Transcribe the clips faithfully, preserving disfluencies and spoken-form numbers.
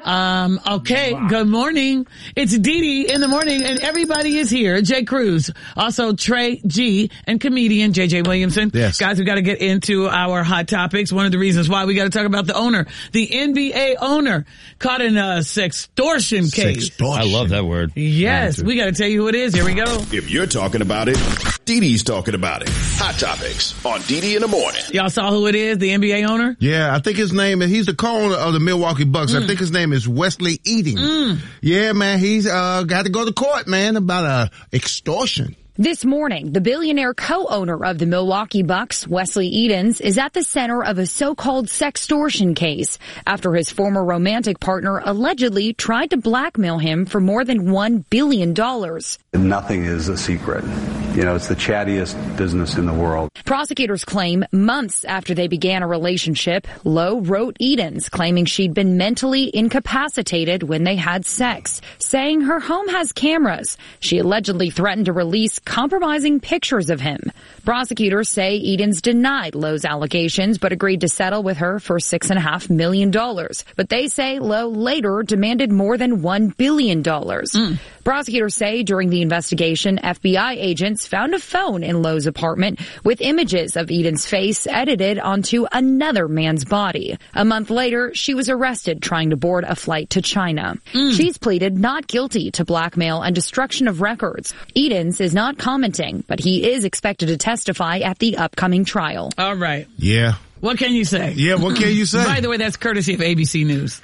Um, okay, wow. Good morning. It's Dee Dee in the morning, and everybody is here. Jay Cruz, also Trey G, and comedian J J Williamson. Yes. Guys, we got to get into our hot topics. One of the reasons why we got to talk about the owner, the N B A owner, caught in a sextortion case. Sextortion. I love that word. Yes, we got to tell you who it is. Here we go. If you're talking about it, Dee Dee's talking about it. Hot Topics on Dee Dee in the morning. Y'all saw who it is, the N B A owner? Yeah, I think his name is, he's the co-owner of the Milwaukee Bucks. Mm. I think his name is Wesley Edens. Mm. Yeah, man, he's uh got to go to court, man, about uh extortion. This morning, the billionaire co-owner of the Milwaukee Bucks, Wesley Edens, is at the center of a so-called sextortion case after his former romantic partner allegedly tried to blackmail him for more than one billion dollars. Nothing is a secret. You know, it's the chattiest business in the world. Prosecutors claim months after they began a relationship, Lowe wrote Edens claiming she'd been mentally incapacitated when they had sex, saying her home has cameras. She allegedly threatened to release compromising pictures of him. Prosecutors say Edens denied Lowe's allegations but agreed to settle with her for six and a half million dollars. But they say Lowe later demanded more than one billion dollars. Mm. Prosecutors say during the investigation, F B I agents found a phone in Lowe's apartment with images of Edens' face edited onto another man's body. A month later, she was arrested trying to board a flight to China. Mm. She's pleaded not guilty to blackmail and destruction of records. Edens is not commenting, but he is expected to testify at the upcoming trial. All right. Yeah. What can you say? Yeah, what can you say? By the way, that's courtesy of A B C News.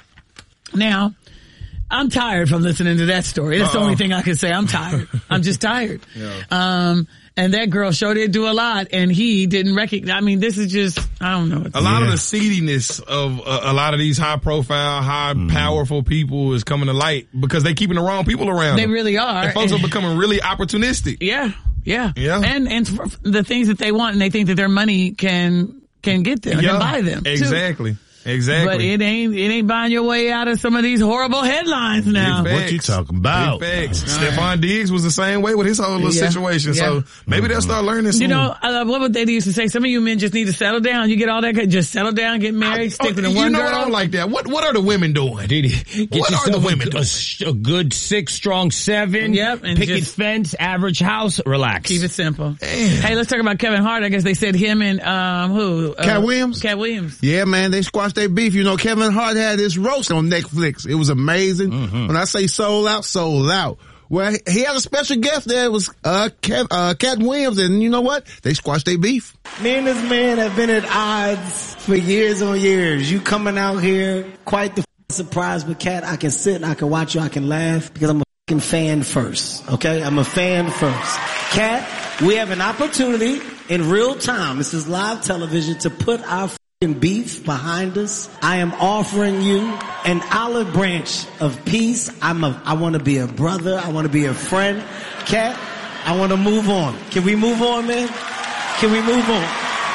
Now, I'm tired from listening to that story. That's Uh-oh. the only thing I can say. I'm tired. I'm just tired. Yeah. Um, and that girl sure did do a lot, and he didn't recognize. I mean, this is just, I don't know. A lot yeah. of the seediness of uh, a lot of these high profile, high mm. powerful people is coming to light because they keeping the wrong people around. They them. really are. And folks are becoming really opportunistic. Yeah. Yeah. Yeah. And, and the things that they want, and they think that their money can, can get them, yeah. can buy them. Exactly. Too. Exactly. But it ain't, it ain't buying your way out of some of these horrible headlines now. What you talking about? Big facts. Stephon Diggs was the same way with his whole little yeah. situation. Yeah. So maybe mm-hmm. they'll start learning soon. You know, uh, what would they used to say? Some of you men just need to settle down. You get all that, just settle down, get married, I, stick oh, with the one girl. You know what? I don't like that. What, what are the women doing? Did he, get what are the women a, doing? A, a good six, strong seven. Yep. And picket just fence, average house, relax. Keep it simple. Damn. Hey, let's talk about Kevin Hart. I guess they said him and, um, who? Uh, Cat Williams? Cat Williams. Yeah, man, they squashed their beef. You know, Kevin Kevin Hart had this roast on Netflix. It was amazing. Mm-hmm. When I say sold out, sold out. Well, he had a special guest there. It was uh, Cat, uh, Cat Williams, and you know what? They squashed their beef. Me and this man have been at odds for years on years. You coming out here, quite the f- surprise with Cat. I can sit, I can watch you, I can laugh, because I'm a f***ing fan first, okay? I'm a fan first. Cat, we have an opportunity in real time, this is live television, to put our beef behind us. I am offering you an olive branch of peace. I'm a, I want to be a brother. I want to be a friend. Cat, I want to move on. Can we move on, man? Can we move on?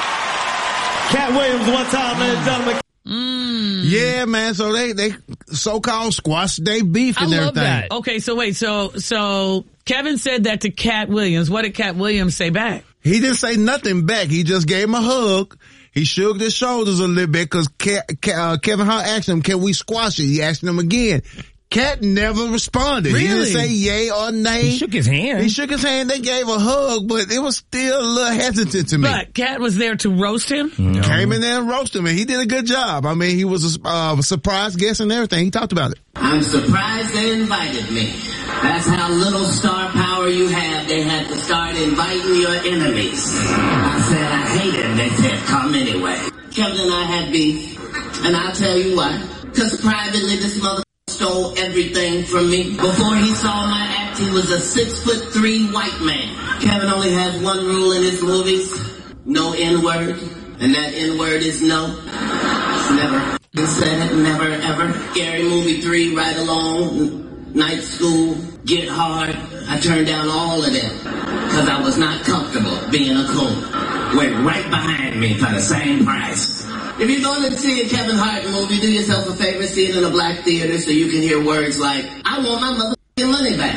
Cat Williams, one time, ladies and gentlemen. Mm. Yeah, man. So they, they so-called squashed their beef and I everything. Love that. Okay, so wait, so, so Kevin said that to Cat Williams. What did Cat Williams say back? He didn't say nothing back. He just gave him a hug. He shook his shoulders a little bit because uh, Kevin Hart asked him, can we squash it? He asked him again. Cat never responded. Really? He didn't say yay or nay. He shook his hand. He shook his hand. They gave a hug, but it was still a little hesitant to me. But Cat was there to roast him? No. Came in there and roasted him, and he did a good job. I mean, he was a uh, surprise guest and everything. He talked about it. I'm surprised they invited me. That's how little star power you have. They had to start inviting your enemies. I said I hated it. They said, come anyway. Kevin and I had beef, and I'll tell you why. Because privately, this mother stole everything from me. Before he saw my act, he was a six foot three white man. Kevin only has one rule in his movies: no N-word, and that N-word is no. It's never. He said it, never ever. Scary Movie three, Right Along, Night School, Get Hard. I turned down all of them because I was not comfortable being a coon. Went right behind me for the same price. If you're going to see a Kevin Hart movie, do yourself a favor, see it in a black theater so you can hear words like, I want my motherfucking money back.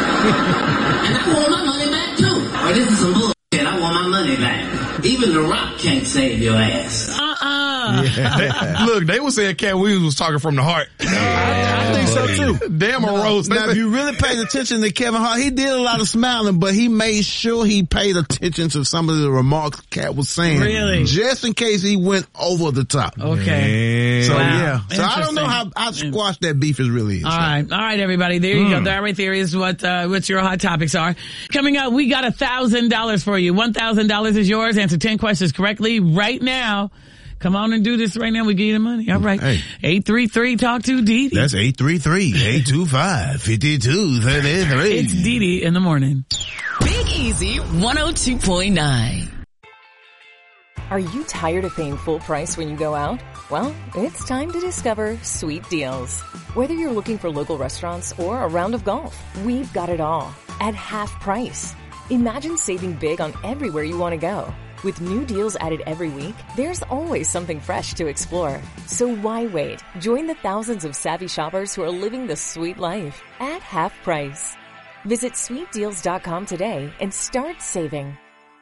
And I want my money back too. Or this is some bullshit, I want my money back. Even The Rock can't save your ass. Uh-uh. Yeah. Look, they were saying Cat Williams was talking from the heart. I, I think so too. Damn a roast. Now, if you really paid attention to Kevin Hart, he did a lot of smiling, but he made sure he paid attention to some of the remarks Cat was saying. Really? Just in case he went over the top. Okay. So, Wow. yeah. So I don't know how, how squashed that beef is really is. All right. All right, everybody. There you mm. go. That right there is what, uh, what your hot topics are. Coming up, we got a thousand dollars for you. One thousand dollars is yours. Answer ten questions correctly right now. Come on and do this right now. We give you the money. All right. Hey. eight three three talk to Dee Dee. That's eight three three, eight two five, five two three three. It's Dee Dee in the morning. Big Easy one oh two point nine. Are you tired of paying full price when you go out? Well, it's time to discover Sweet Deals. Whether you're looking for local restaurants or a round of golf, we've got it all at half price. Imagine saving big on everywhere you want to go. With new deals added every week, there's always something fresh to explore. So why wait? Join the thousands of savvy shoppers who are living the sweet life at half price. Visit sweet deals dot com today and start saving.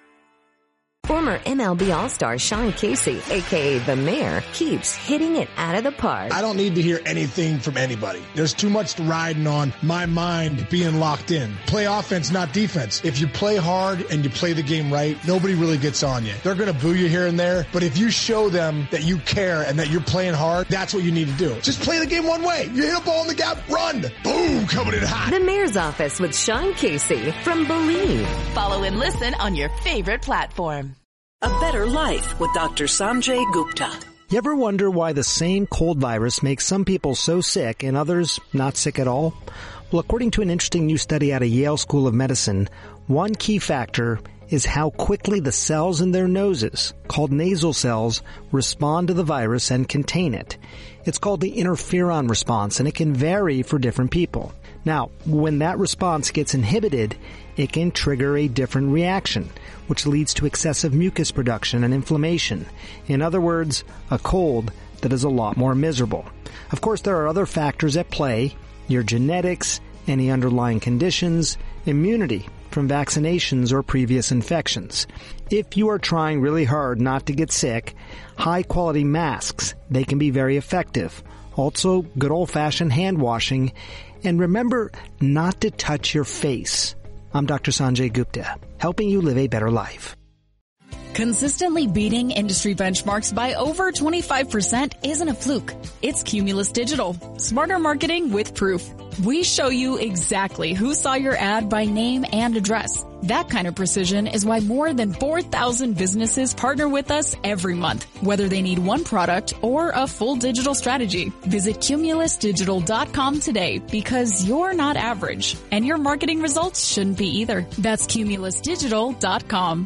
Former M L B All-Star Sean Casey, a k a. The Mayor, keeps hitting it out of the park. I don't need to hear anything from anybody. There's too much riding on my mind being locked in. Play offense, not defense. If you play hard and you play the game right, nobody really gets on you. They're going to boo you here and there, but if you show them that you care and that you're playing hard, that's what you need to do. Just play the game one way. You hit a ball in the gap, run. Boom, coming in hot. The Mayor's Office with Sean Casey from Believe. Follow and listen on your favorite platform. A Better Life with Doctor Sanjay Gupta. You ever wonder why the same cold virus makes some people so sick and others not sick at all? Well, according to an interesting new study out of Yale School of Medicine, one key factor is how quickly the cells in their noses, called nasal cells, respond to the virus and contain it. It's called the interferon response, and it can vary for different people. Now, when that response gets inhibited, it can trigger a different reaction, which leads to excessive mucus production and inflammation. In other words, a cold that is a lot more miserable. Of course, there are other factors at play: your genetics, any underlying conditions, immunity from vaccinations or previous infections. If you are trying really hard not to get sick, high-quality masks, they can be very effective. Also, good old-fashioned hand washing. And remember not to touch your face. I'm Doctor Sanjay Gupta, helping you live a better life. Consistently beating industry benchmarks by over twenty-five percent isn't a fluke. It's Cumulus Digital. Smarter marketing with proof. We show you exactly who saw your ad by name and address. That kind of precision is why more than four thousand businesses partner with us every month, whether they need one product or a full digital strategy. Visit cumulus digital dot com today, because you're not average, and your marketing results shouldn't be either. That's cumulus digital dot com.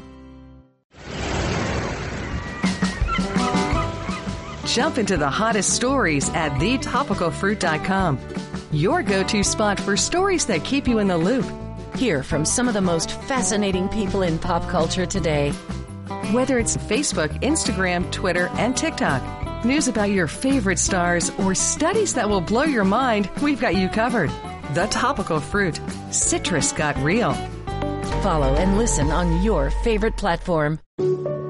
Jump into the hottest stories at the topical fruit dot com. Your go-to spot for stories that keep you in the loop. Hear from some of the most fascinating people in pop culture today. Whether it's Facebook, Instagram, Twitter, and TikTok, news about your favorite stars, or studies that will blow your mind, we've got you covered. The Topical Fruit. Citrus got real. Follow and listen on your favorite platform.